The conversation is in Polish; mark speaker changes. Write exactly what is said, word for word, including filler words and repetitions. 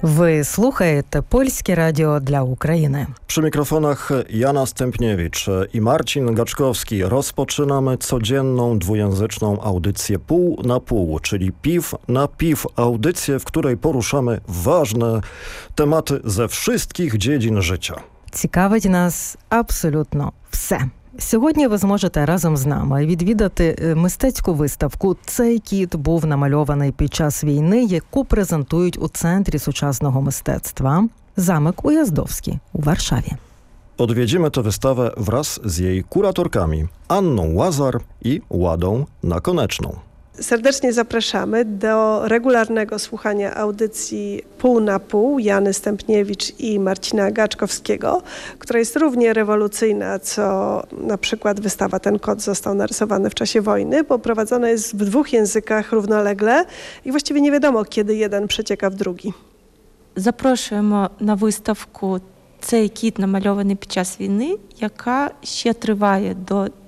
Speaker 1: Ви слухаєте Польське радіо для України.
Speaker 2: Przy mikrofonach Jana Stępniewicz i Marcin Gaczkowski rozpoczynamy codzienną dwujęzyczną audycję pół na pół, czyli piw na piw. Audycję, w której poruszamy ważne tematy ze wszystkich dziedzin życia.
Speaker 1: Цікавить нас абсолютно все. Сьогодні ви зможете разом з нами відвідати мистецьку виставку «Цей кіт був намальований під час війни», яку презентують у Центрі сучасного мистецtwa Zamek Ujazdowski u Warszawie.
Speaker 2: Odwiedzimy tę wystawę wraz z jej kuratorkami Anną Łazar i Ładą Nakoneczną.
Speaker 3: Serdecznie zapraszamy do regularnego słuchania audycji Pół na pół Jany Stępniewicz i Marcina Gaczkowskiego, która jest równie rewolucyjna, co na przykład wystawa Ten kot został narysowany w czasie wojny, bo prowadzona jest w dwóch językach równolegle i właściwie nie wiadomo, kiedy jeden przecieka w drugi.
Speaker 4: Запрошуємо на виставку «Цей кіт намальований під час війни», яка ще триває до